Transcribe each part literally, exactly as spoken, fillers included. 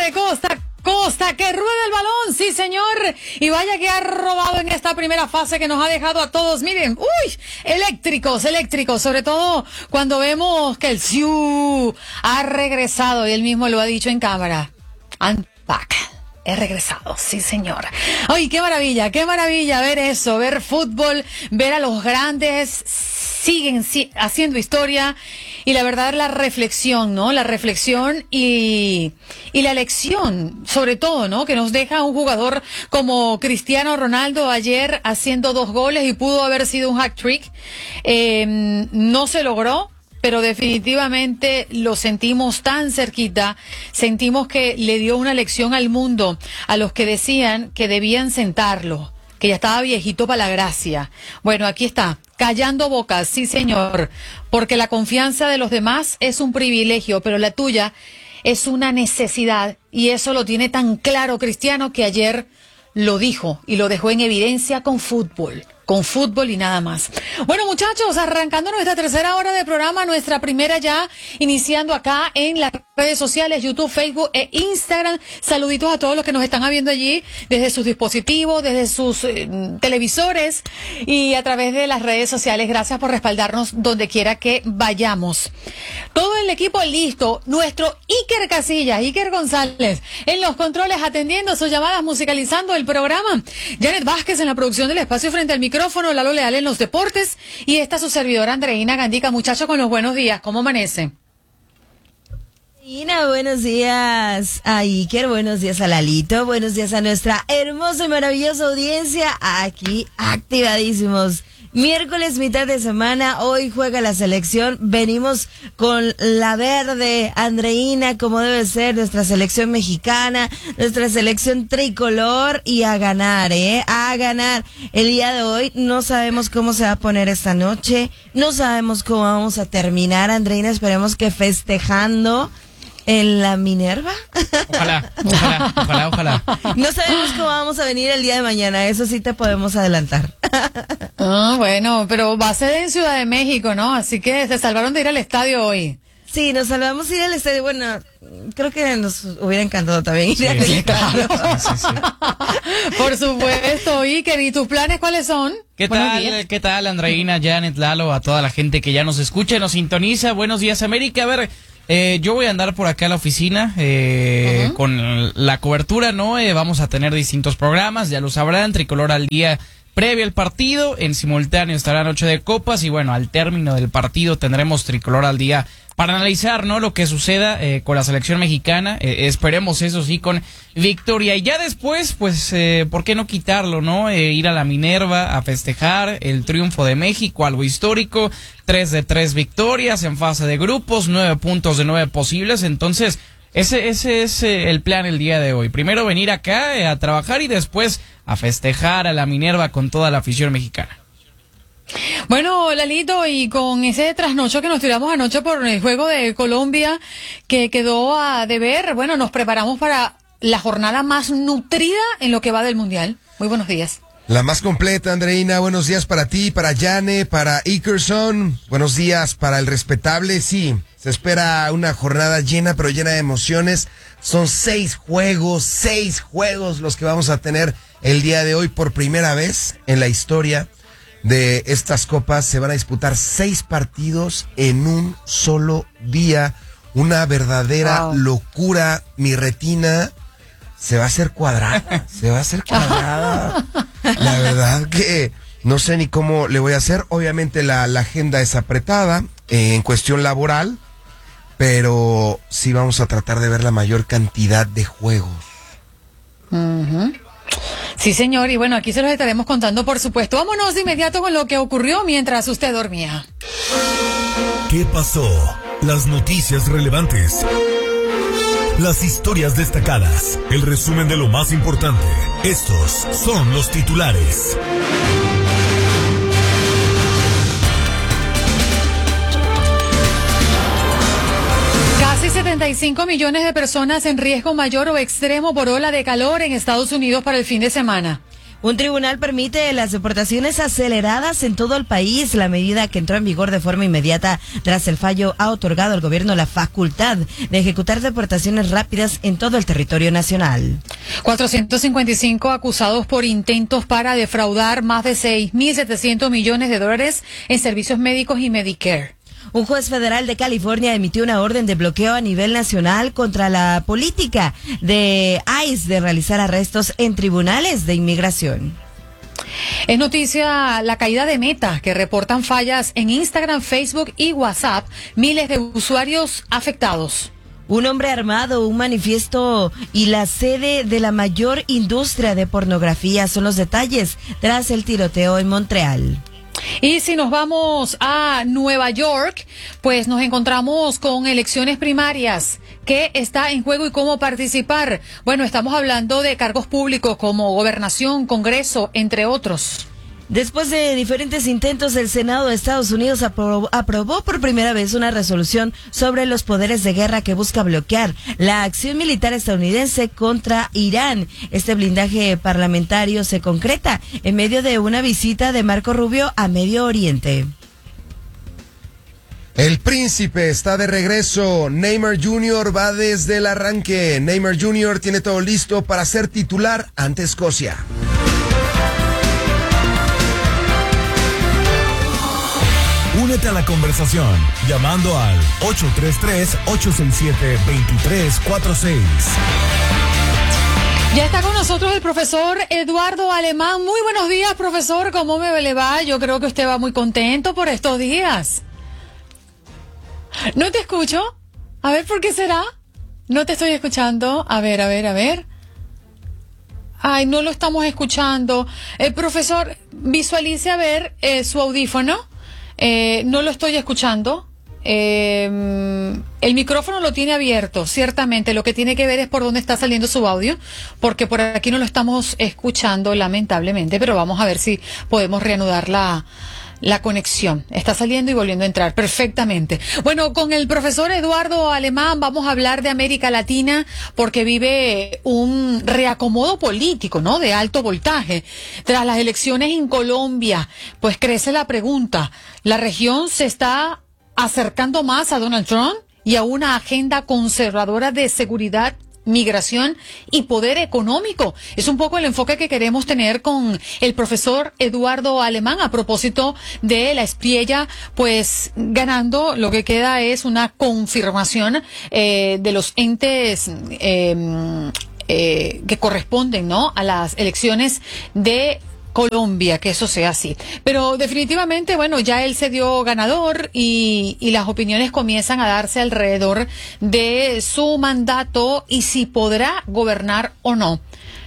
de costa Costa, que rueda el balón, sí señor, y vaya que ha robado en esta primera fase que nos ha dejado a todos, miren, uy, eléctricos, eléctricos, sobre todo cuando vemos que el Siu ha regresado, y él mismo lo ha dicho en cámara, I'm back. He regresado, sí señor. Ay, qué maravilla, qué maravilla ver eso, ver fútbol, ver a los grandes, siguen si, haciendo historia, y la verdad la reflexión, ¿no? La reflexión y, y la lección, sobre todo, ¿no? Que nos deja un jugador como Cristiano Ronaldo ayer haciendo dos goles y pudo haber sido un hat-trick. Eh, no se logró. Pero definitivamente lo sentimos tan cerquita, sentimos que le dio una lección al mundo, a los que decían que debían sentarlo, que ya estaba viejito para la gracia. Bueno, aquí está, callando bocas, sí señor, porque la confianza de los demás es un privilegio, pero la tuya es una necesidad, y eso lo tiene tan claro Cristiano que ayer lo dijo y lo dejó en evidencia con fútbol. Con fútbol y nada más. Bueno, muchachos, arrancando nuestra tercera hora de programa, nuestra primera ya, iniciando acá en las redes sociales, YouTube, Facebook e Instagram. Saluditos a todos los que nos están viendo allí, desde sus dispositivos, desde sus eh, televisores y a través de las redes sociales. Gracias por respaldarnos donde quiera que vayamos. Todo el equipo listo. Nuestro Iker Casillas, Iker González, en los controles, atendiendo sus llamadas, musicalizando el programa. Janet Vázquez en la producción del espacio frente al micrófono. Micrófono, Lalo Leal en los deportes, y esta su servidora Andreina Gandica. Muchachos, con los buenos días, ¿cómo amanece? Andreina, buenos días a Iker, buenos días a Lalito, buenos días a nuestra hermosa y maravillosa audiencia, aquí activadísimos. Miércoles, mitad de semana, hoy juega la selección, venimos con la verde, Andreina, como debe ser, nuestra selección mexicana, nuestra selección tricolor, y a ganar, ¿eh? A ganar. El día de hoy no sabemos cómo se va a poner esta noche, no sabemos cómo vamos a terminar, Andreina, esperemos que festejando en la Minerva. Ojalá, ojalá, ojalá, ojalá. No sabemos cómo vamos a venir el día de mañana, eso sí te podemos adelantar. Ah, bueno, pero va a ser en Ciudad de México, ¿no? Así que se salvaron de ir al estadio hoy. Sí, nos salvamos de ir al estadio. Bueno, creo que nos hubiera encantado también ir sí, al sí, estadio. Claro. Sí, sí, sí. Por supuesto, Iker, ¿y tus planes cuáles son? ¿Qué tal, qué tal, Andreina, Janet, Lalo, a toda la gente que ya nos escucha y nos sintoniza? Buenos días, América. A ver, eh, yo voy a andar por acá a la oficina eh, uh-huh. con la cobertura, ¿no? Eh, vamos a tener distintos programas, ya lo sabrán, Tricolor al día previo al partido, en simultáneo estará Noche de Copas, y bueno, al término del partido tendremos Tricolor al día para analizar, ¿no?, lo que suceda eh, con la selección mexicana. Eh, esperemos, eso sí, con victoria. Y ya después, pues, eh, ¿por qué no quitarlo, no? Eh, ir a la Minerva a festejar el triunfo de México, algo histórico. Tres de tres victorias en fase de grupos, nueve puntos de nueve posibles. Entonces, ese, ese es eh, el plan el día de hoy. Primero venir acá eh, a trabajar y después a festejar a la Minerva con toda la afición mexicana. Bueno, Lalito, y con ese trasnocho que nos tiramos anoche por el juego de Colombia que quedó a deber, bueno, nos preparamos para la jornada más nutrida en lo que va del Mundial. Muy buenos días. La más completa, Andreina. Buenos días para ti, para Yane, para Ikerson. Buenos días para el respetable. Sí, se espera una jornada llena, pero llena de emociones. Son seis juegos, seis juegos los que vamos a tener el día de hoy. Por primera vez en la historia de estas copas se van a disputar seis partidos en un solo día. Una verdadera wow. locura. Mi retina se va a hacer cuadrada, se va a hacer cuadrada. La verdad que no sé ni cómo le voy a hacer. Obviamente la, la agenda es apretada eh, en cuestión laboral, pero sí vamos a tratar de ver la mayor cantidad de juegos. Uh-huh. Sí, señor, y bueno, aquí se los estaremos contando, por supuesto. Vámonos de inmediato con lo que ocurrió mientras usted dormía. ¿Qué pasó? Las noticias relevantes, las historias destacadas, el resumen de lo más importante. Estos son los titulares. Casi setenta y cinco millones de personas en riesgo mayor o extremo por ola de calor en Estados Unidos para el fin de semana. Un tribunal permite las deportaciones aceleradas en todo el país. La medida, que entró en vigor de forma inmediata tras el fallo, ha otorgado al gobierno la facultad de ejecutar deportaciones rápidas en todo el territorio nacional. cuatrocientos cincuenta y cinco acusados por intentos para defraudar más de seis mil setecientos millones de dólares en servicios médicos y Medicare. Un juez federal de California emitió una orden de bloqueo a nivel nacional contra la política de I C E de realizar arrestos en tribunales de inmigración. Es noticia la caída de Meta, que reportan fallas en Instagram, Facebook y WhatsApp. Miles de usuarios afectados. Un hombre armado, un manifiesto y la sede de la mayor industria de pornografía son los detalles tras el tiroteo en Montreal. Y si nos vamos a Nueva York, pues nos encontramos con elecciones primarias. ¿Qué está en juego y cómo participar? Bueno, estamos hablando de cargos públicos como gobernación, Congreso, entre otros. Después de diferentes intentos, el Senado de Estados Unidos aprobó, aprobó por primera vez una resolución sobre los poderes de guerra que busca bloquear la acción militar estadounidense contra Irán. Este blindaje parlamentario se concreta en medio de una visita de Marco Rubio a Medio Oriente. El príncipe está de regreso. Neymar junior va desde el arranque. Neymar junior tiene todo listo para ser titular ante Escocia. Únete a la conversación llamando al ocho tres tres, ocho seis siete, dos tres cuatro seis. Ya está con nosotros el profesor Eduardo Alemán. Muy buenos días, profesor. ¿Cómo me le va? Yo creo que usted va muy contento por estos días. ¿No te escucho? A ver, ¿por qué será? No te estoy escuchando. A ver, a ver, a ver. Ay, no lo estamos escuchando. Eh, profesor, visualice a ver eh, su audífono. Eh, no lo estoy escuchando. Eh, el micrófono lo tiene abierto, ciertamente. Lo que tiene que ver es por dónde está saliendo su audio, porque por aquí no lo estamos escuchando, lamentablemente. Pero vamos a ver si podemos reanudar la, la conexión. Está saliendo y volviendo a entrar perfectamente. Bueno, con el profesor Eduardo Alemán vamos a hablar de América Latina, porque vive un reacomodo político, ¿no? De alto voltaje. Tras las elecciones en Colombia, pues crece la pregunta: ¿la región se está acercando más a Donald Trump y a una agenda conservadora de seguridad, migración y poder económico? Es un poco el enfoque que queremos tener con el profesor Eduardo Alemán a propósito de la Espriella, pues ganando. Lo que queda es una confirmación eh, de los entes eh, eh, que corresponden, ¿no?, a las elecciones de Colombia, que eso sea así. Pero definitivamente, bueno, ya él se dio ganador y, y las opiniones comienzan a darse alrededor de su mandato y si podrá gobernar o no.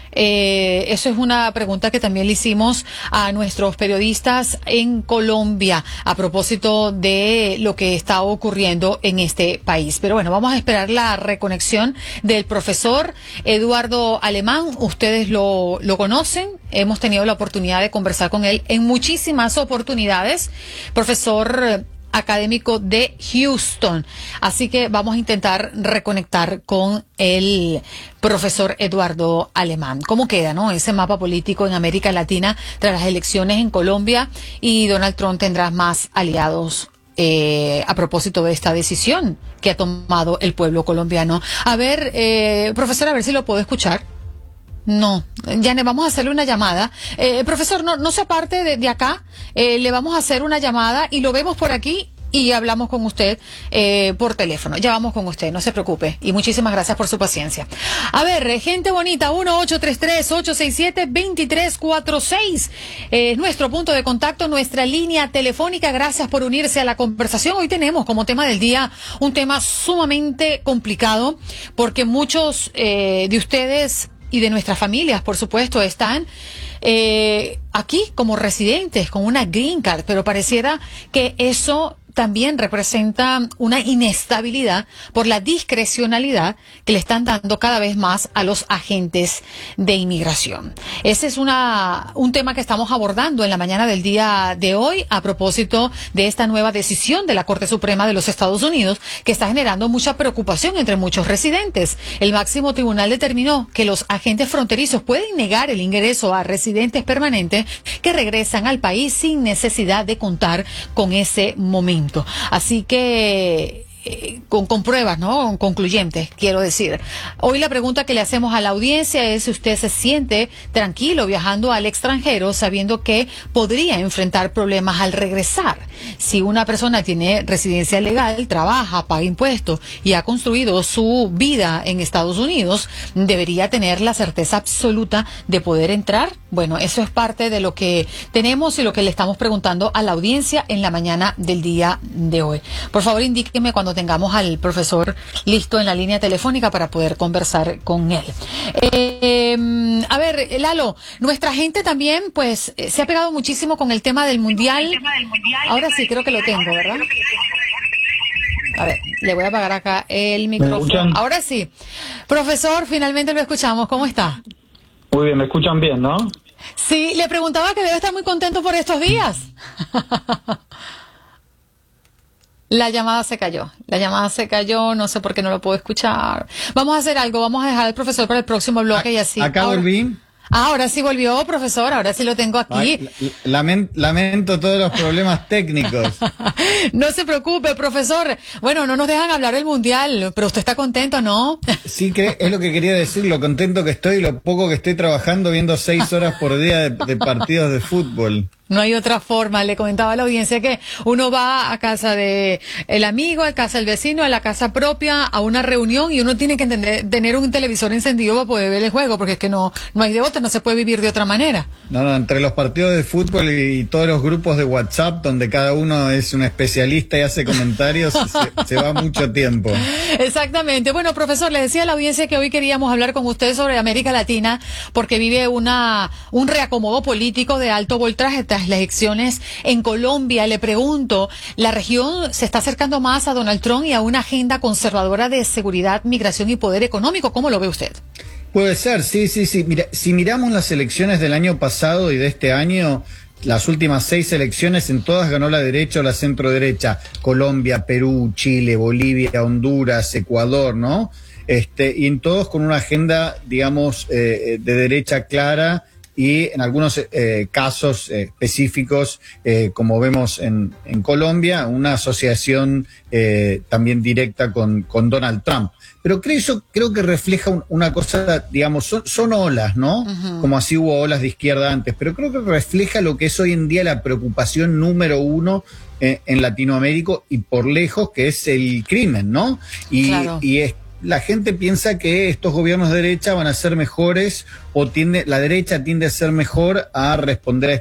Eh, eso es una pregunta que también le hicimos a nuestros periodistas en Colombia a propósito de lo que está ocurriendo en este país. Pero bueno, vamos a esperar la reconexión del profesor Eduardo Alemán. Ustedes lo, lo conocen, hemos tenido la oportunidad de conversar con él en muchísimas oportunidades. Profesor académico de Houston. Así que vamos a intentar reconectar con el profesor Eduardo Alemán. ¿Cómo queda, no, ese mapa político en América Latina tras las elecciones en Colombia? Y Donald Trump tendrá más aliados eh, a propósito de esta decisión que ha tomado el pueblo colombiano. A ver, eh, profesor, a ver si lo puedo escuchar. No, ya le vamos a hacerle una llamada. Eh, profesor, no, no se aparte de, de acá, eh, le vamos a hacer una llamada y lo vemos por aquí y hablamos con usted eh, por teléfono. Ya vamos con usted, no se preocupe. Y muchísimas gracias por su paciencia. A ver, eh, gente bonita, uno ocho tres tres, ocho seis siete, dos tres cuatro seis. Es eh, nuestro punto de contacto, nuestra línea telefónica. Gracias por unirse a la conversación. Hoy tenemos como tema del día un tema sumamente complicado, porque muchos eh, de ustedes y de nuestras familias, por supuesto, están eh, aquí como residentes, con una green card, pero pareciera que eso también representa una inestabilidad por la discrecionalidad que le están dando cada vez más a los agentes de inmigración. Ese es una, un tema que estamos abordando en la mañana del día de hoy a propósito de esta nueva decisión de la Corte Suprema de los Estados Unidos que está generando mucha preocupación entre muchos residentes. El máximo tribunal determinó que los agentes fronterizos pueden negar el ingreso a residentes permanentes que regresan al país sin necesidad de contar con ese momento. Así que Eh, con, con pruebas, ¿no? Concluyentes, quiero decir. Hoy la pregunta que le hacemos a la audiencia es si usted se siente tranquilo viajando al extranjero sabiendo que podría enfrentar problemas al regresar. Si una persona tiene residencia legal, trabaja, paga impuestos y ha construido su vida en Estados Unidos, debería tener la certeza absoluta de poder entrar. Bueno, eso es parte de lo que tenemos y lo que le estamos preguntando a la audiencia en la mañana del día de hoy. Por favor, indíqueme cuando tengamos al profesor listo en la línea telefónica para poder conversar con él. Eh, eh, a ver, Lalo, nuestra gente también, pues, eh, se ha pegado muchísimo con el tema del mundial. Ahora sí, creo que lo tengo, ¿verdad? A ver, le voy a apagar acá el micrófono. Ahora sí. Profesor, finalmente lo escuchamos. ¿Cómo está? Muy bien, me escuchan bien, ¿no? Sí, le preguntaba que debe estar muy contento por estos días. La llamada se cayó, la llamada se cayó, no sé por qué no lo puedo escuchar. Vamos a hacer algo, vamos a dejar al profesor para el próximo bloque y así. Acá ahora, volví. Ahora sí volvió, profesor, ahora sí lo tengo aquí. Ay, lamento, lamento todos los problemas técnicos. No se preocupe, profesor. Bueno, no nos dejan hablar del mundial, pero usted está contento, ¿no? Sí, que es lo que quería decir, lo contento que estoy, lo poco que estoy trabajando viendo seis horas por día de, de partidos de fútbol. No hay otra forma. Le comentaba a la audiencia que uno va a casa de el amigo, a casa del vecino, a la casa propia, a una reunión y uno tiene que entender, tener un televisor encendido para poder ver el juego, porque es que no, no hay de otra, no se puede vivir de otra manera. No, no, entre los partidos de fútbol y, y todos los grupos de WhatsApp donde cada uno es un especialista y hace comentarios, se, se va mucho tiempo. Exactamente. Bueno, profesor, le decía a la audiencia que hoy queríamos hablar con usted sobre América Latina porque vive una un reacomodo político de alto voltaje tras las elecciones en Colombia. Le pregunto, ¿la región se está acercando más a Donald Trump y a una agenda conservadora de seguridad, migración y poder económico? ¿Cómo lo ve usted? Puede ser, sí, sí, sí. Mira, si miramos las elecciones del año pasado y de este año, las últimas seis elecciones, en todas ganó la derecha o la centro derecha. Colombia, Perú, Chile, Bolivia, Honduras, Ecuador, ¿no? Este, y en todos con una agenda, digamos, eh, de derecha clara, y en algunos eh, casos eh, específicos, eh, como vemos en, en Colombia, una asociación eh, también directa con, con Donald Trump. Pero creo, eso, creo que refleja un, una cosa, digamos, son, son olas, ¿no? Uh-huh. Como así hubo olas de izquierda antes, pero creo que refleja lo que es hoy en día la preocupación número uno eh, en Latinoamérica y por lejos, que es el crimen, ¿no? Y, claro. y es la gente piensa que estos gobiernos de derecha van a ser mejores o tiende, la derecha tiende a ser mejor a responder a